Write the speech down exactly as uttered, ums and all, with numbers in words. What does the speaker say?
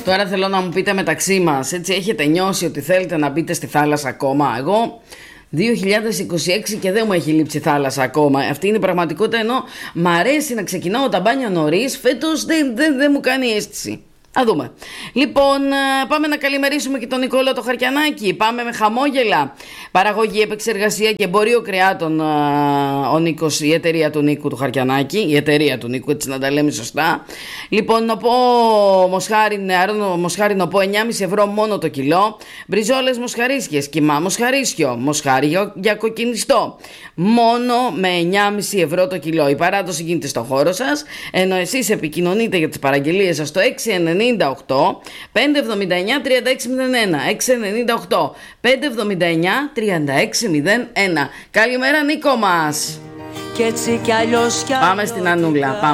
Τώρα θέλω να μου πείτε μεταξύ μας, έτσι έχετε νιώσει ότι θέλετε να μπείτε στη θάλασσα ακόμα? Εγώ δύο χιλιάδες είκοσι έξι και δεν μου έχει λείψει θάλασσα ακόμα. Αυτή είναι η πραγματικότητα, ενώ μ' αρέσει να ξεκινάω τα μπάνια νωρίς. Φέτος δεν, δεν, δεν μου κάνει αίσθηση. Α δούμε. Λοιπόν, πάμε να καλημερίσουμε και τον Νικόλα το Χαρκιανάκη. Πάμε με χαμόγελα. Παραγωγή, επεξεργασία και εμπορίο κρεάτων ο Νίκος, η εταιρεία του Νίκου του Χαρκιανάκη. Η εταιρεία του Νίκου, έτσι να τα λέμε σωστά. Λοιπόν, να πω μοσχάρι, νεαρό μοσχάρι, να πω εννιά κόμμα πέντε ευρώ μόνο το κιλό. Μπριζόλες μοσχαρίσιες, κιμά μοσχαρίσιο, μοσχάρι για, για κοκκινιστό. Μόνο με εννιά κόμμα πέντε ευρώ το κιλό. Η παράδοση γίνεται στο χώρο σας, ενώ εσείς επικοινωνείτε για τις παραγγελίες σας στο έξι εννιά οκτώ πέντε εβδομήντα εννιά τριάντα έξι μηδέν ένα. έξι εννιά οκτώ πέντε εβδομήντα εννιά τριάντα έξι μηδέν ένα. Καλημέρα Νίκο μας. Κι έτσι κι αλλιώς κι Πάμε στην Ανούλα. Πάμε.